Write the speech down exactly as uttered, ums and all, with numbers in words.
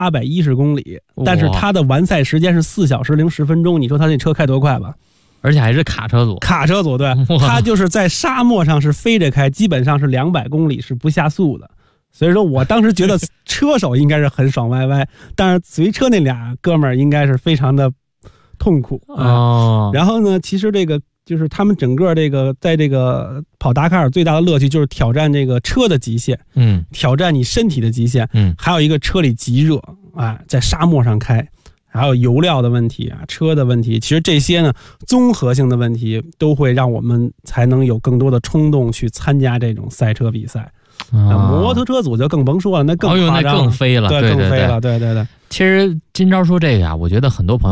八百一十公里，但是它的完赛时间是四小时零十分钟，你说他那车开多快吧？ 而且还是卡车组， 卡车组对，它就是在沙漠上是飞着开，基本上是两百公里是不下速的。所以说我当时觉得车手应该是很爽歪歪，但是随车那俩哥们儿应该是非常的痛苦哦、 嗯。然后呢，其实这个就是他们整个这个在这个跑达喀尔最大的乐趣就是挑战这个车的极限， 嗯， 挑战你身体的极限， 嗯， 还有一个车里极热啊，在沙漠上开，还有油料的问题啊，车的问题，其实这些呢综合性的问题都会让我们才能有更多的冲动去参加这种赛车比赛。那摩托车组就更甭说了，那更夸张、 哦、那更飞了， 对， 对更飞了，对对对。 其实今朝说这个啊，我觉得很多朋友